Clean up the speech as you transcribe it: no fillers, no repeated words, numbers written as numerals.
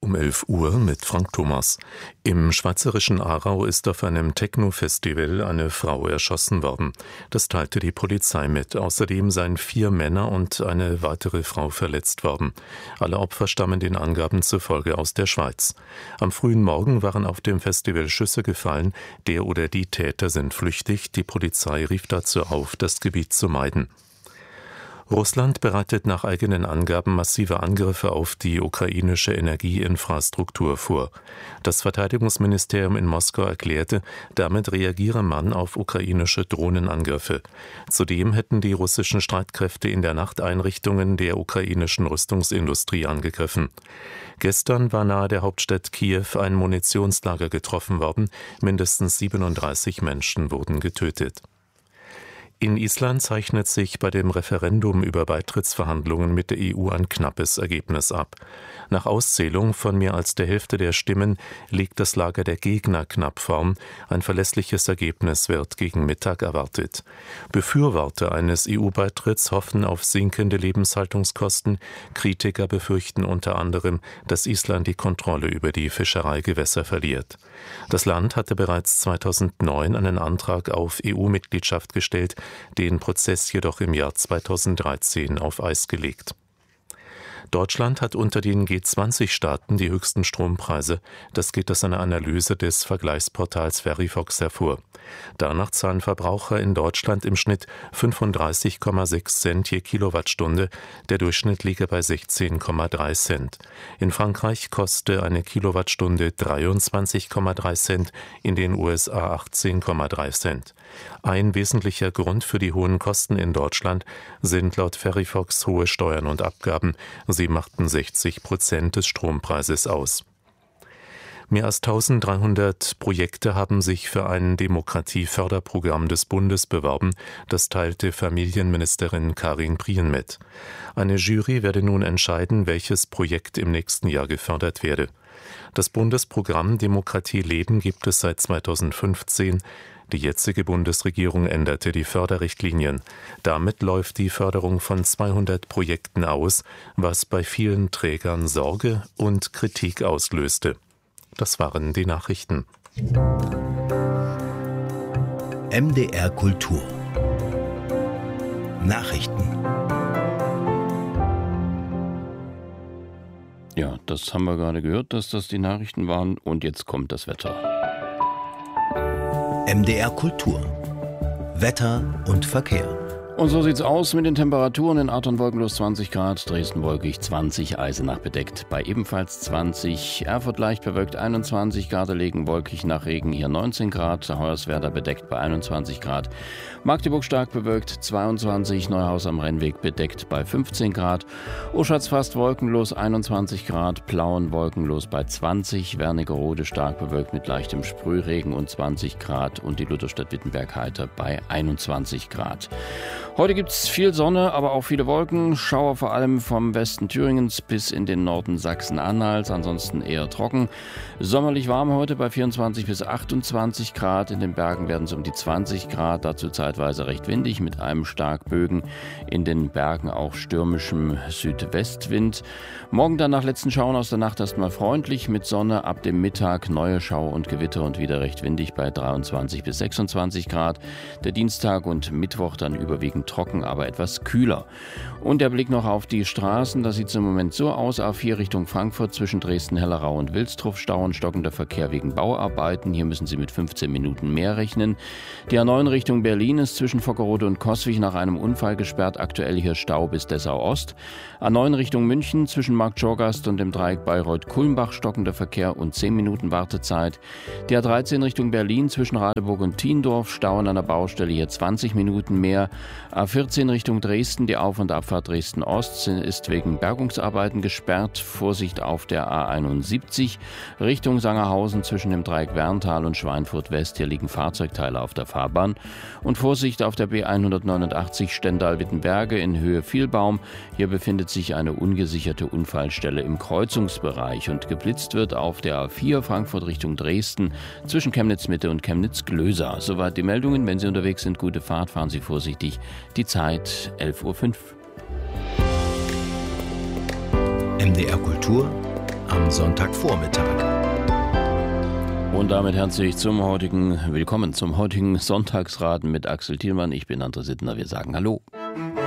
Um 11 Uhr mit Frank Thomas. Im schweizerischen Aarau ist auf einem Techno-Festival eine Frau erschossen worden. Das teilte die Polizei mit. Außerdem seien 4 Männer und eine weitere Frau verletzt worden. Alle Opfer stammen den Angaben zufolge aus der Schweiz. Am frühen Morgen waren auf dem Festival Schüsse gefallen. Der oder die Täter sind flüchtig. Die Polizei rief dazu auf, das Gebiet zu meiden. Russland bereitet nach eigenen Angaben massive Angriffe auf die ukrainische Energieinfrastruktur vor. Das Verteidigungsministerium in Moskau erklärte, damit reagiere man auf ukrainische Drohnenangriffe. Zudem hätten die russischen Streitkräfte in der Nacht Einrichtungen der ukrainischen Rüstungsindustrie angegriffen. Gestern war nahe der Hauptstadt Kiew ein Munitionslager getroffen worden. Mindestens 37 Menschen wurden getötet. In Island zeichnet sich bei dem Referendum über Beitrittsverhandlungen mit der EU ein knappes Ergebnis ab. Nach Auszählung von mehr als der Hälfte der Stimmen liegt das Lager der Gegner knapp vorn. Ein verlässliches Ergebnis wird gegen Mittag erwartet. Befürworter eines EU-Beitritts hoffen auf sinkende Lebenshaltungskosten. Kritiker befürchten unter anderem, dass Island die Kontrolle über die Fischereigewässer verliert. Das Land hatte bereits 2009 einen Antrag auf EU-Mitgliedschaft gestellt, den Prozess jedoch im Jahr 2013 auf Eis gelegt. Deutschland hat unter den G20-Staaten die höchsten Strompreise. Das geht aus einer Analyse des Vergleichsportals Verivox hervor. Danach zahlen Verbraucher in Deutschland im Schnitt 35,6 Cent je Kilowattstunde. Der Durchschnitt liege bei 16,3 Cent. In Frankreich koste eine Kilowattstunde 23,3 Cent, in den USA 18,3 Cent. Ein wesentlicher Grund für die hohen Kosten in Deutschland sind laut Verivox hohe Steuern und Abgaben. Sie machten 60% des Strompreises aus. Mehr als 1300 Projekte haben sich für ein Demokratieförderprogramm des Bundes beworben. Das teilte Familienministerin Karin Prien mit. Eine Jury werde nun entscheiden, welches Projekt im nächsten Jahr gefördert werde. Das Bundesprogramm Demokratie leben gibt es seit 2015. Die jetzige Bundesregierung änderte die Förderrichtlinien. Damit läuft die Förderung von 200 Projekten aus, was bei vielen Trägern Sorge und Kritik auslöste. Das waren die Nachrichten. MDR Kultur Nachrichten. Ja, das haben wir gerade gehört, dass das die Nachrichten waren. Und jetzt kommt das Wetter. MDR Kultur Wetter und Verkehr. Und so sieht's aus mit den Temperaturen. In Arton wolkenlos 20 Grad, Dresden wolkig 20, Eisenach bedeckt bei ebenfalls 20, Erfurt leicht bewölkt 21, Gardelegen wolkig nach Regen hier 19 Grad, Hoyerswerda bedeckt bei 21 Grad, Magdeburg stark bewölkt 22, Neuhaus am Rennweg bedeckt bei 15 Grad, Oschatz fast wolkenlos 21 Grad, Plauen wolkenlos bei 20, Wernigerode stark bewölkt mit leichtem Sprühregen und 20 Grad und die Lutherstadt Wittenberg heiter bei 21 Grad. Heute gibt es viel Sonne, aber auch viele Wolken. Schauer vor allem vom Westen Thüringens bis in den Norden Sachsen-Anhalts, ansonsten eher trocken. Sommerlich warm heute bei 24 bis 28 Grad. In den Bergen werden es um die 20 Grad, dazu zeitweise recht windig mit einem Starkbögen. In den Bergen auch stürmischem Südwestwind. Morgen dann nach letzten Schauern aus der Nacht erstmal freundlich mit Sonne. Ab dem Mittag neue Schauer und Gewitter und wieder recht windig bei 23 bis 26 Grad. Der Dienstag und Mittwoch dann überwiegend trocken, aber etwas kühler. Und der Blick noch auf die Straßen, da sieht es im Moment so aus, A4 Richtung Frankfurt zwischen Dresden-Hellerau und Wilsdruff, Stau und stockender Verkehr wegen Bauarbeiten, hier müssen Sie mit 15 Minuten mehr rechnen. Die A9 Richtung Berlin ist zwischen Vockerode und Coswig nach einem Unfall gesperrt, aktuell hier Stau bis Dessau-Ost. A9 Richtung München zwischen Marktschorgast und dem Dreieck Bayreuth-Kulmbach stockender Verkehr und 10 Minuten Wartezeit. Die A13 Richtung Berlin zwischen Radeburg und Thiendorf, Stau an einer Baustelle, hier 20 Minuten mehr. A14 Richtung Dresden, die Auf- und Abfahrt Dresden-Ost ist wegen Bergungsarbeiten gesperrt. Vorsicht auf der A71 Richtung Sangerhausen zwischen dem Dreieck Werntal und Schweinfurt-West. Hier liegen Fahrzeugteile auf der Fahrbahn. Und Vorsicht auf der B189 Stendal-Wittenberge in Höhe Vielbaum. Hier befindet sich eine ungesicherte Unfallstelle im Kreuzungsbereich. Und geblitzt wird auf der A4 Frankfurt Richtung Dresden zwischen Chemnitz-Mitte und Chemnitz-Glösa. Soweit die Meldungen. Wenn Sie unterwegs sind, gute Fahrt, fahren Sie vorsichtig. Die Zeit 11:05 Uhr. MDR Kultur am Sonntagvormittag. Und damit willkommen zum heutigen Sonntagsraten mit Axel Thielmann. Ich bin André Sittner. Wir sagen Hallo.